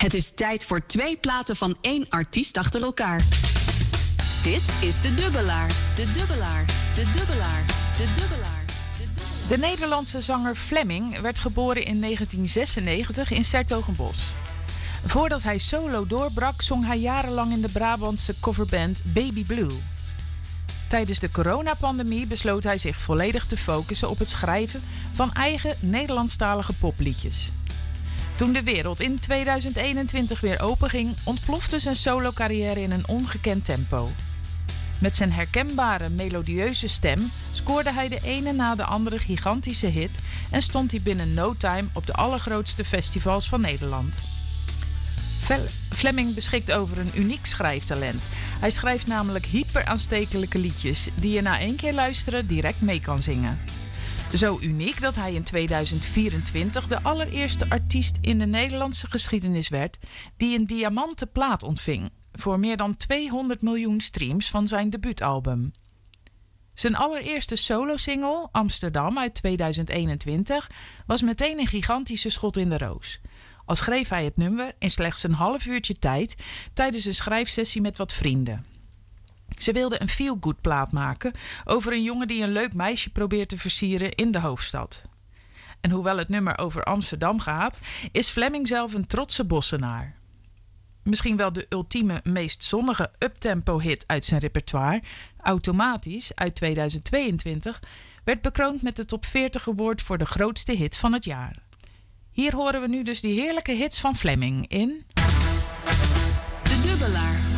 Het is tijd voor 2 platen van 1 artiest achter elkaar. Dit is De Dubbelaar, De Dubbelaar, De Dubbelaar, De Dubbelaar. De Nederlandse zanger Flemming werd geboren in 1996 in 's-Hertogenbosch. Voordat hij solo doorbrak, zong hij jarenlang in de Brabantse coverband Baby Blue. Tijdens de coronapandemie besloot hij zich volledig te focussen op het schrijven van eigen Nederlandstalige popliedjes. Toen de wereld in 2021 weer openging, ontplofte zijn solo-carrière in een ongekend tempo. Met zijn herkenbare, melodieuze stem scoorde hij de ene na de andere gigantische hit en stond hij binnen no time op de allergrootste festivals van Nederland. Flemming beschikt over een uniek schrijftalent. Hij schrijft namelijk hyper aanstekelijke liedjes die je na 1 keer luisteren direct mee kan zingen. Zo uniek dat hij in 2024 de allereerste artiest in de Nederlandse geschiedenis werd die een diamanten plaat ontving voor meer dan 200 miljoen streams van zijn debuutalbum. Zijn allereerste solo-single, Amsterdam uit 2021, was meteen een gigantische schot in de roos. Al schreef hij het nummer in slechts een half uurtje tijd tijdens een schrijfsessie met wat vrienden. Ze wilden een feel-good plaat maken over een jongen die een leuk meisje probeert te versieren in de hoofdstad. En hoewel het nummer over Amsterdam gaat, is Flemming zelf een trotse Bossenaar. Misschien wel de ultieme, meest zonnige uptempo-hit uit zijn repertoire, Automatisch uit 2022, werd bekroond met de top 40 award voor de grootste hit van het jaar. Hier horen we nu dus die heerlijke hits van Flemming in... De Dubbelaar.